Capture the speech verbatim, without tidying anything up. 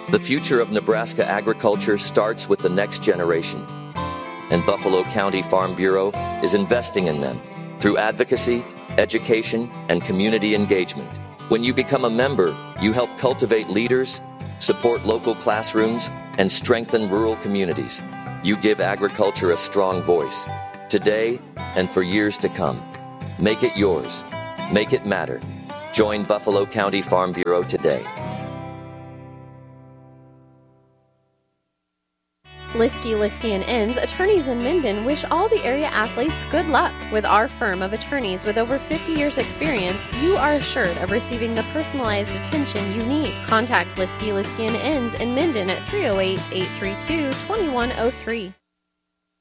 The future of Nebraska agriculture starts with the next generation, and Buffalo County Farm Bureau is investing in them through advocacy, education, and community engagement. When you become a member, you help cultivate leaders, support local classrooms, and strengthen rural communities. You give agriculture a strong voice, today and for years to come. Make it yours. Make it matter. Join Buffalo County Farm Bureau today. Liskey, Liskey and Inns, attorneys in Minden, wish all the area athletes good luck. With our firm of attorneys with over fifty years experience, you are assured of receiving the personalized attention you need. Contact Liskey, Liskey and Inns in Minden at three oh eight, eight three two, two one oh three.